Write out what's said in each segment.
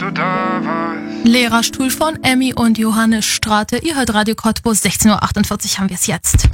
du da warst. Lehrerstuhl von Emmy und Johannes Strate. Ihr hört Radio Cottbus, 16:48 Uhr haben wir es jetzt.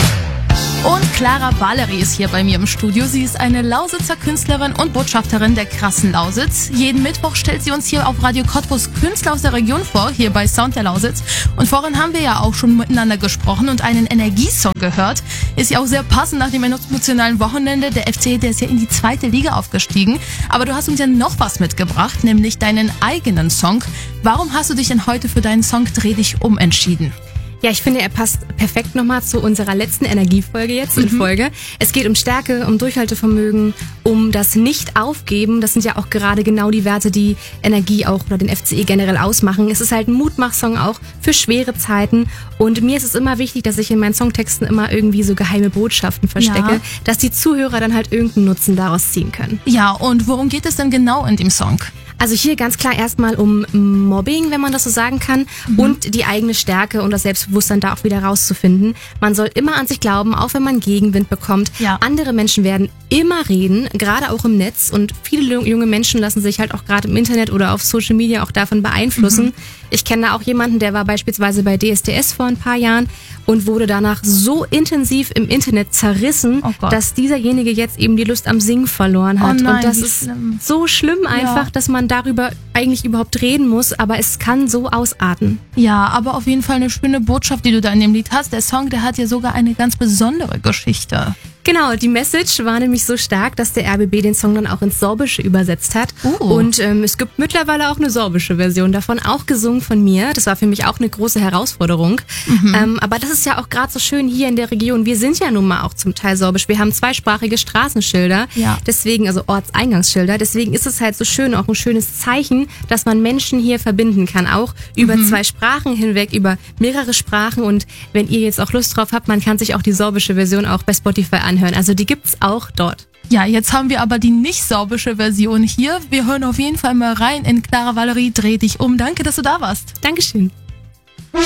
Und Clara Valerie ist hier bei mir im Studio. Sie ist eine Lausitzer Künstlerin und Botschafterin der krassen Lausitz. Jeden Mittwoch stellt sie uns hier auf Radio Cottbus Künstler aus der Region vor, hier bei Sound der Lausitz. Und vorhin haben wir ja auch schon miteinander gesprochen und einen Energiesong gehört. Ist ja auch sehr passend nach dem emotionalen Wochenende. Der FC, der ist ja in die 2. Liga aufgestiegen. Aber du hast uns ja noch was mitgebracht, nämlich deinen eigenen Song. Warum hast du dich denn heute für deinen Song Dreh dich um entschieden? Ja, ich finde, er passt perfekt nochmal zu unserer letzten Energiefolge jetzt in Folge. Es geht um Stärke, um Durchhaltevermögen, um das Nicht-Aufgeben. Das sind ja auch gerade genau die Werte, die Energie auch oder den FCE generell ausmachen. Es ist halt ein Mutmachsong auch für schwere Zeiten. Und mir ist es immer wichtig, dass ich in meinen Songtexten immer irgendwie so geheime Botschaften verstecke, dass die Zuhörer dann halt irgendeinen Nutzen daraus ziehen können. Ja, und worum geht es denn genau in dem Song? Also hier ganz klar erstmal um Mobbing, wenn man das so sagen kann, und die eigene Stärke und das Selbstbewusstsein da auch wieder rauszufinden. Man soll immer an sich glauben, auch wenn man Gegenwind bekommt. Ja. Andere Menschen werden immer reden, gerade auch im Netz, und viele junge Menschen lassen sich halt auch gerade im Internet oder auf Social Media auch davon beeinflussen. Ich kenne auch jemanden, der war beispielsweise bei DSDS vor ein paar Jahren und wurde danach so intensiv im Internet zerrissen, dass dieserjenige jetzt eben die Lust am Singen verloren hat. Oh nein, und das ist so schlimm einfach, dass man darüber eigentlich überhaupt reden muss, aber es kann so ausarten. Ja, aber auf jeden Fall eine schöne Botschaft, die du da in dem Lied hast. Der Song, der hat ja sogar eine ganz besondere Geschichte. Genau, die Message war nämlich so stark, dass der RBB den Song dann auch ins Sorbische übersetzt hat. Und es gibt mittlerweile auch eine sorbische Version davon, auch gesungen von mir. Das war für mich auch eine große Herausforderung. Aber das ist ja auch gerade so schön hier in der Region. Wir sind ja nun mal auch zum Teil sorbisch. Wir haben zweisprachige Straßenschilder, deswegen, also Ortseingangsschilder. Deswegen ist es halt so schön, auch ein schönes Zeichen, dass man Menschen hier verbinden kann. Auch über 2 Sprachen hinweg, über mehrere Sprachen. Und wenn ihr jetzt auch Lust drauf habt, man kann sich auch die sorbische Version auch bei Spotify anhören. Also die gibt's auch dort. Ja, jetzt haben wir aber die nicht sorbische Version hier. Wir hören auf jeden Fall mal rein in Clara Valerie, Dreh dich um. Danke, dass du da warst. Dankeschön.